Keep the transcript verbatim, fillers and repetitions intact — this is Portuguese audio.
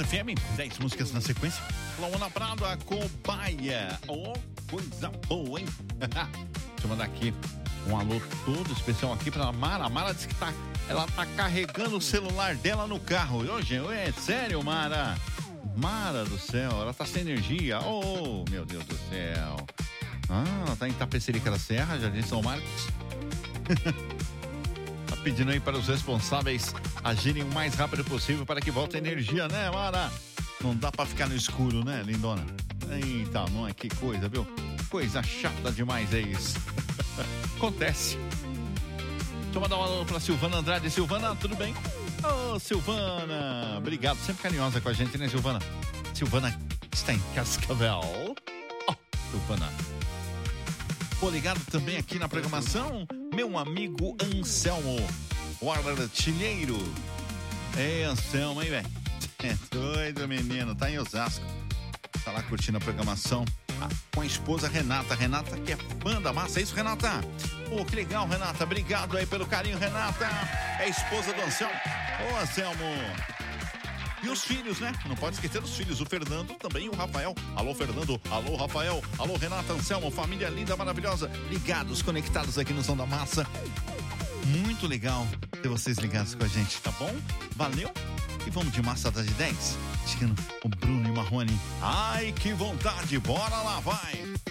Massa F M, dez músicas na sequência. Luana Prado, a cobaia. Oh, coisa boa, hein? Deixa eu mandar aqui um alô todo especial aqui pra Mara. A Mara disse que tá, ela tá carregando o celular dela no carro. Hoje, é sério, Mara? Mara do céu, ela tá sem energia. Oh, meu Deus do céu. Ah, ela tá em Tapecerica da Serra, Jardim São Marcos. Tá pedindo aí para os responsáveis agirem o mais rápido possível para que volte a energia, né, Mara? Não dá pra ficar no escuro, né, lindona? Eita, não é que coisa, viu? Coisa chata demais é isso. Acontece. Deixa eu mandar um alô pra Silvana Andrade. Silvana, tudo bem? Ô, oh, Silvana, obrigado. Sempre carinhosa com a gente, né, Silvana? Silvana está em Cascavel. Oh, Silvana. Pô, ligado também aqui na programação, meu amigo Anselmo, o artilheiro. É, Anselmo, hein, velho? É doido, menino. Tá em Osasco. Tá lá curtindo a programação ah, com a esposa Renata. Renata que é fã da massa. É isso, Renata? Pô, que legal, Renata. Obrigado aí pelo carinho, Renata. É a esposa do Anselmo. Ô, Anselmo. E os filhos, né? Não pode esquecer dos filhos, o Fernando também e o Rafael. Alô, Fernando. Alô, Rafael. Alô, Renata, Anselmo. Família linda, maravilhosa. Ligados, conectados aqui no Som da Massa. Muito legal ter vocês ligados com a gente, tá bom? Valeu. E vamos de Massa das dez. Chegando o Bruno e o Marrone. Ai, que vontade. Bora lá, vai.